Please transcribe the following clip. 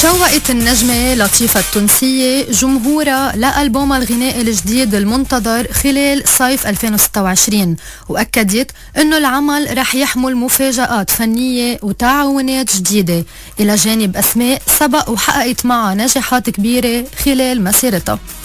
شوقت النجمة لطيفة التونسية جمهورها لألبومها الغنائي الجديد المنتظر خلال صيف 2026، وأكدت أنه العمل رح يحمل مفاجآت فنية وتعاونات جديدة إلى جانب أسماء سبق وحققت معها نجاحات كبيرة خلال مسيرتها.